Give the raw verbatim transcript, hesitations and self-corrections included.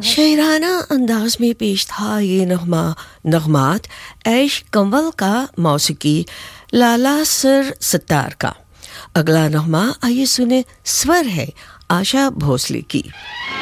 शायराना अंदाज में पेश था ये नगमा नगमात ऐश कंवल का मौसीकी लाला सर सत्तार का। अगला नगमा आइए सुने, स्वर है आशा भोसले की।